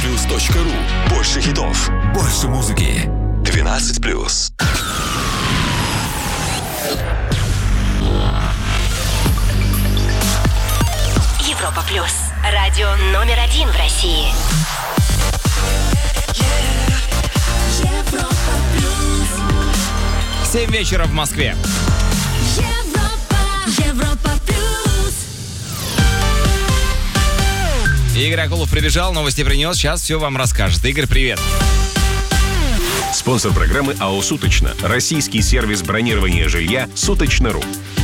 europaplus.ru. Больше хитов, больше музыки. 12+. Европа Плюс. Радио номер 1 в России. Европа Плюс. 7 вечера в Москве. Европа Плюс. Игорь Акулов прибежал, новости принес. Сейчас все вам расскажет. Игорь, привет. Спонсор программы АО «Суточно». Российский сервис бронирования жилья «Суточно.ру».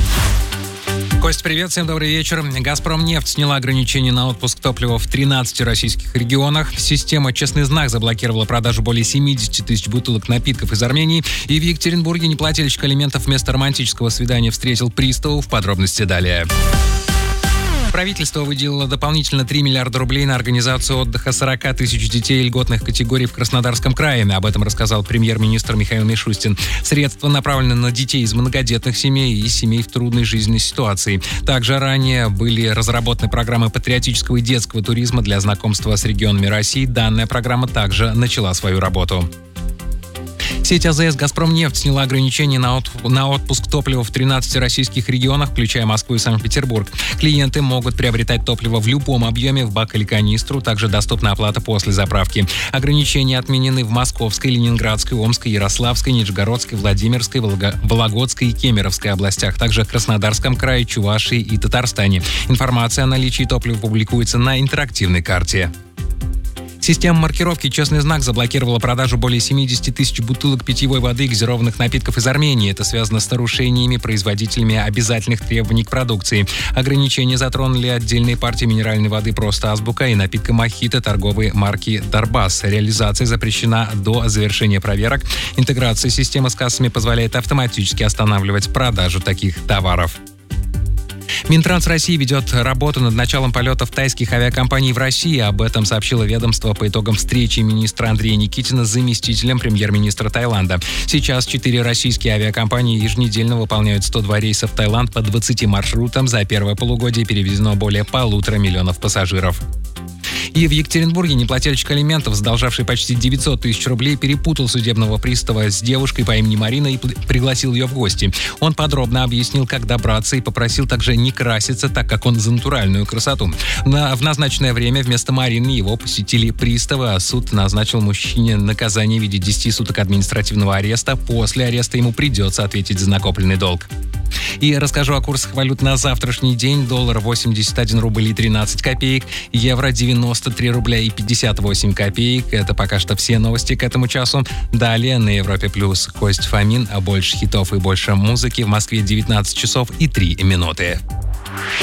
Кость, привет, всем добрый вечер. «Газпромнефть» сняла ограничения на отпуск топлива в 13 российских регионах. Система «Честный знак» заблокировала продажу более 70 тысяч бутылок напитков из Армении. И в Екатеринбурге неплательщик алиментов вместо романтического свидания встретил приставов. Подробности далее. Правительство выделило дополнительно 3 миллиарда рублей на организацию отдыха 40 тысяч детей льготных категорий в Краснодарском крае. Об этом рассказал премьер-министр Михаил Мишустин. Средства направлены на детей из многодетных семей и семей в трудной жизненной ситуации. Также ранее были разработаны программы патриотического и детского туризма для знакомства с регионами России. Данная программа также начала свою работу. Сеть АЗС «Газпромнефть» сняла ограничения на отпуск топлива в 13 российских регионах, включая Москву и Санкт-Петербург. Клиенты могут приобретать топливо в любом объеме, в бак или канистру. Также доступна оплата после заправки. Ограничения отменены в Московской, Ленинградской, Омской, Ярославской, Нижегородской, Владимирской, Вологодской и Кемеровской областях. Также в Краснодарском крае, Чувашии и Татарстане. Информация о наличии топлива публикуется на интерактивной карте. Система маркировки «Честный знак» заблокировала продажу более 70 тысяч бутылок питьевой воды и газированных напитков из Армении. Это связано с нарушениями производителями обязательных требований к продукции. Ограничения затронули отдельные партии минеральной воды «Просто азбука» и напитка «Мохито» торговой марки «Дарбас». Реализация запрещена до завершения проверок. Интеграция системы с кассами позволяет автоматически останавливать продажу таких товаров. Минтранс России ведет работу над началом полетов тайских авиакомпаний в России. Об этом сообщило ведомство по итогам встречи министра Андрея Никитина с заместителем премьер-министра Таиланда. Сейчас 4 российские авиакомпании еженедельно выполняют 102 рейса в Таиланд по 20 маршрутам. За первое полугодие перевезено более 1,5 миллиона пассажиров. И в Екатеринбурге неплательщик алиментов, задолжавший почти 900 тысяч рублей, перепутал судебного пристава с девушкой по имени Марина и пригласил ее в гости. Он подробно объяснил, как добраться, и попросил также не краситься, так как он за натуральную красоту. В назначенное время вместо Марины его посетили приставы, а суд назначил мужчине наказание в виде 10 суток административного ареста. После ареста ему придется ответить за накопленный долг. И расскажу о курсах валют на завтрашний день. Доллар 81 рубль и 13 копеек, евро 93 рубля и 58 копеек. Это пока что все новости к этому часу. Далее на Европе Плюс Кость Фомин, а больше хитов и больше музыки. В Москве 19 часов и 3 минуты.